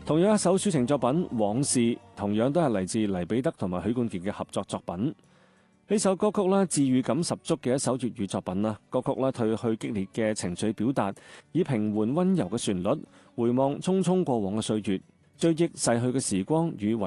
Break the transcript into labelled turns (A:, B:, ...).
A: 同樣一首抒情作品《往事》，同樣都係嚟自黎彼得同埋許冠傑嘅合作作品。呢首歌曲咧，治癒感十足嘅一首粵語作品啦。歌曲咧，褪去激烈嘅情緒表達，以平緩溫柔嘅旋律，回望匆匆過往嘅歲月，追憶逝去嘅時光與